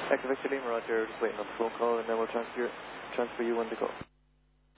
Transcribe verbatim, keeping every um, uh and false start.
Echo Victor Lima, Roger, just waiting on the phone call and then we'll transfer, transfer you when to go.